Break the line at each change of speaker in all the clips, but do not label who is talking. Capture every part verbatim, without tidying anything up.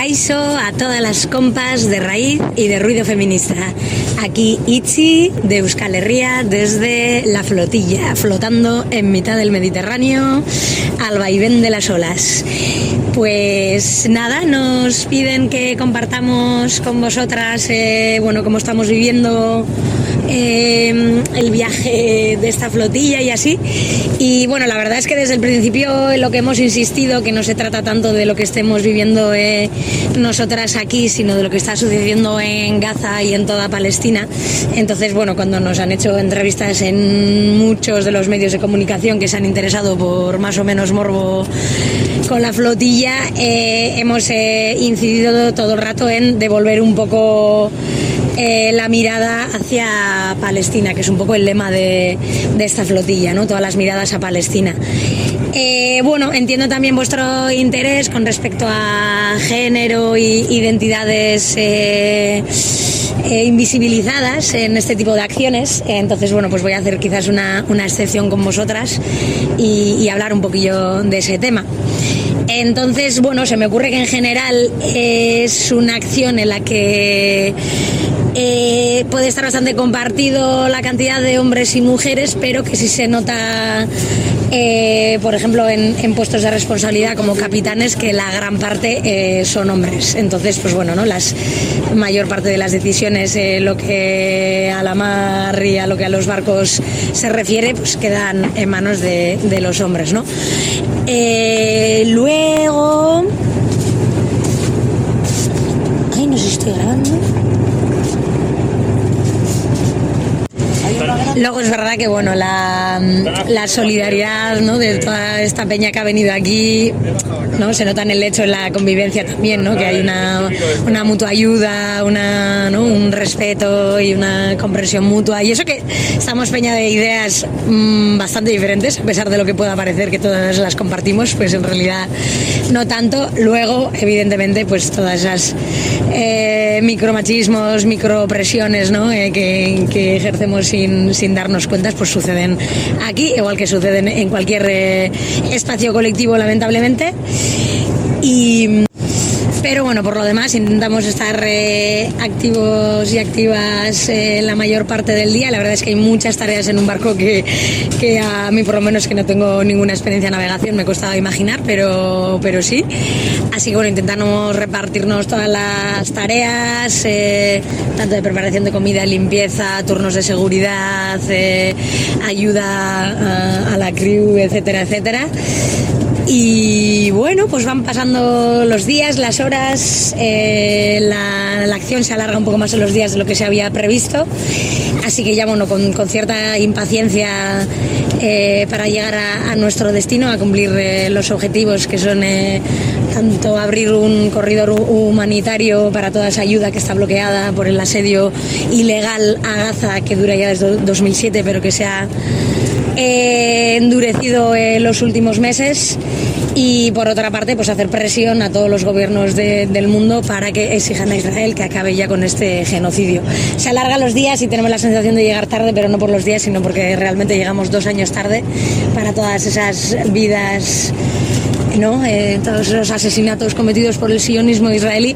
Kaixo a todas las compas de raíz y de ruido feminista. Aquí Itzi de Euskal Herria desde la flotilla, flotando en mitad del Mediterráneo al vaivén de las olas. Pues nada, nos piden que compartamos con vosotras, eh, bueno, cómo estamos viviendo eh, el viaje de esta flotilla y así. Y bueno, la verdad es que desde el principio en lo que hemos insistido, que no se trata tanto de lo que estemos viviendo eh, nosotras aquí, sino de lo que está sucediendo en Gaza y en toda Palestina. Entonces, bueno, cuando nos han hecho entrevistas en muchos de los medios de comunicación que se han interesado por más o menos morbo con la flotilla, eh, hemos eh, incidido todo el rato en devolver un poco eh, la mirada hacia Palestina, que es un poco el lema de, de esta flotilla, ¿no? Todas las miradas a Palestina. Eh, bueno, entiendo también vuestro interés con respecto a género y identidades eh, eh, invisibilizadas en este tipo de acciones. Entonces, bueno, pues voy a hacer quizás una, una excepción con vosotras y, y hablar un poquillo de ese tema. Entonces, bueno, se me ocurre que en general es una acción en la que eh, puede estar bastante compartido la cantidad de hombres y mujeres, pero que sí se nota, eh, por ejemplo, en, en puestos de responsabilidad como capitanes, que la gran parte eh, son hombres. Entonces, pues bueno, ¿no? La mayor parte de las decisiones, eh, lo que a la mar y a lo que a los barcos se refiere, pues quedan en manos de, de los hombres, ¿no? Eh, luego... Ay, no sé si estoy grabando. Luego es verdad que bueno, la, la solidaridad, ¿no?, de toda esta peña que ha venido aquí, ¿no?, se nota en el hecho, en la convivencia también, ¿no?, que hay una, una mutua ayuda, una, ¿no?, un respeto y una comprensión mutua, y eso que estamos peña de ideas mmm, bastante diferentes, a pesar de lo que pueda parecer que todas las compartimos, pues en realidad no tanto. Luego, evidentemente, pues todas esas eh, micromachismos, micropresiones, ¿no?, eh, que, que ejercemos sin, sin darnos cuentas, pues suceden aquí, igual que suceden en cualquier eh, espacio colectivo, lamentablemente. Y pero bueno, por lo demás intentamos estar eh, activos y activas eh, la mayor parte del día. La verdad es que hay muchas tareas en un barco que, que a mí, por lo menos, que no tengo ninguna experiencia en navegación, me costaba imaginar, pero, pero sí. Así que bueno, intentamos repartirnos todas las tareas, eh, tanto de preparación de comida, limpieza, turnos de seguridad, eh, ayuda a, a la crew, etcétera, etcétera. Y bueno, pues van pasando los días, las horas, eh, la, la acción se alarga un poco más en los días de lo que se había previsto, así que ya bueno, con, con cierta impaciencia eh, para llegar a, a nuestro destino, a cumplir eh, los objetivos que son eh, tanto abrir un corredor humanitario para toda esa ayuda que está bloqueada por el asedio ilegal a Gaza, que dura ya desde dos mil siete, pero que se ha eh, endurecido en eh, los últimos meses. Y por otra parte, pues hacer presión a todos los gobiernos de, del mundo para que exijan a Israel que acabe ya con este genocidio. Se alargan los días y tenemos la sensación de llegar tarde, pero no por los días, sino porque realmente llegamos dos años tarde para todas esas vidas, ¿no? Eh, todos los asesinatos cometidos por el sionismo israelí.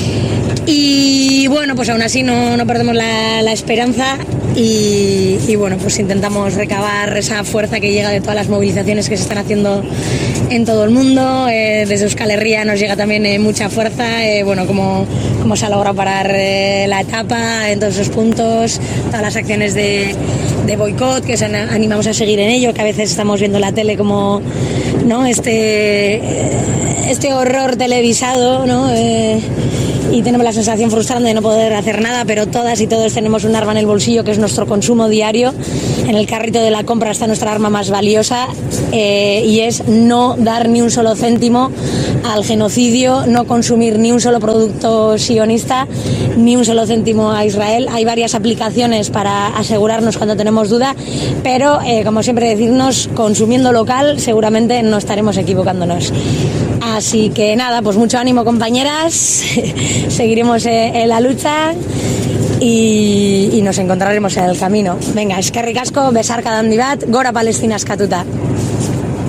Y bueno, pues aún así no, no perdemos la, la esperanza y, y bueno, pues intentamos recabar esa fuerza que llega de todas las movilizaciones que se están haciendo en todo el mundo. Eh, desde Euskal Herria nos llega también eh, mucha fuerza, eh, bueno, como, como se ha logrado parar eh, la etapa en todos esos puntos, todas las acciones de, de boicot, que os animamos a seguir en ello, que a veces estamos viendo en la tele como, ¿no?, este, este horror televisado, ¿no?, eh, y tenemos la sensación frustrante de no poder hacer nada, pero todas y todos tenemos un arma en el bolsillo, que es nuestro consumo diario. En el carrito de la compra está nuestra arma más valiosa, eh, y es no dar ni un solo céntimo al genocidio, no consumir ni un solo producto sionista, ni un solo céntimo a Israel. Hay varias aplicaciones para asegurarnos cuando tenemos duda, pero eh, como siempre decirnos, consumiendo local seguramente no estaremos equivocándonos. Así que nada, pues mucho ánimo, compañeras, seguiremos eh, en la lucha y, y nos encontraremos en el camino. Venga, eskerrik asko, besarka handi bat, gora Palestina eskatuta.